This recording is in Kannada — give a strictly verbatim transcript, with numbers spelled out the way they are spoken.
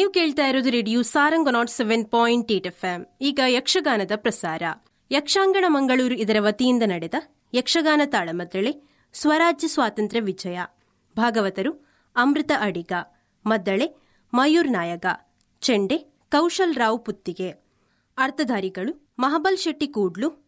ನೀವು ಕೇಳ್ತಾ ಇರೋದು radio Sarang not seven point eight F M. ಈಗ ಯಕ್ಷಗಾನದ ಪ್ರಸಾರ. ಯಕ್ಷಾಂಗಣ ಮಂಗಳೂರು ಇದರ ವತಿಯಿಂದ ನಡೆದ ಯಕ್ಷಗಾನ ತಾಳಮದ್ದಳೆ ಸ್ವರಾಜ್ಯ ಸ್ವಾತಂತ್ರ್ಯ ವಿಜಯ. ಭಾಗವತರು ಅಮೃತ ಅಡಿಗ, ಮದ್ದಳೆ ಮಯೂರ್ ನಾಯಕ, ಚೆಂಡೆ ಕೌಶಲ್ ರಾವ್ ಪುತ್ತಿಗೆ. ಅರ್ಥಧಾರಿಗಳು ಮಹಾಬಲ್ ಶೆಟ್ಟಿ ಕೂಡ್ಲು,